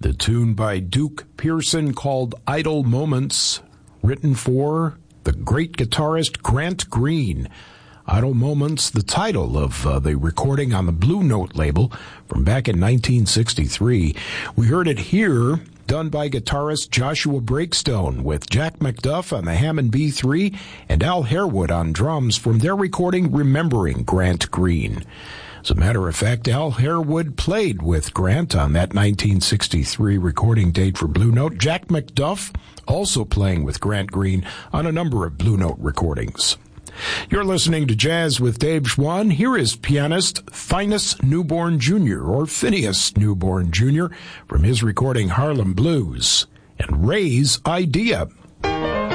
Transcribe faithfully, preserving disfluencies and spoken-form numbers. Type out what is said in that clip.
The tune by Duke Pearson called Idle Moments, written for the great guitarist Grant Green. Idle Moments, the title of uh, the recording on the Blue Note label from back in nineteen sixty-three. We heard it here, done by guitarist Joshua Breakstone, with Jack McDuff on the Hammond B three and Al Harewood on drums from their recording Remembering Grant Green. As a matter of fact, Al Harewood played with Grant on that nineteen sixty-three recording date for Blue Note. Jack McDuff also playing with Grant Green on a number of Blue Note recordings. You're listening to Jazz with Dave Schwann. Here is pianist Phineas Newborn Junior, or Phineas Newborn Junior, from his recording Harlem Blues, and Ray's Idea.